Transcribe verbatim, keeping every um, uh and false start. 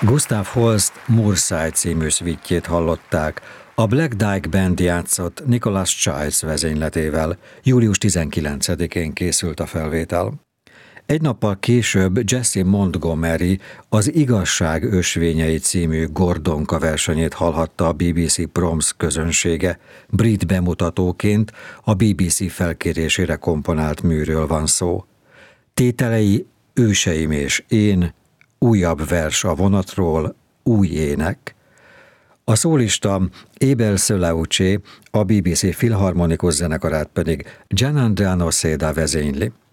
Gustav Holst Moorside című szvítjét hallották, a Black Dyke Band játszott Nicholas Childs vezényletével. július tizenkilencedikén készült a felvétel. Egy nappal később Jesse Montgomery az Igazság ösvényei című Gordonka versenyét hallhatta a bé bé cé Proms közönsége. Brit bemutatóként a bé bé cé felkérésére komponált műről van szó. Tételei Őseim és én, újabb vers a vonatról, új ének. A szólista Abel Szöleucé, a bé bé cé filharmonikus zenekarát pedig Gianandrea Noseda vezényli.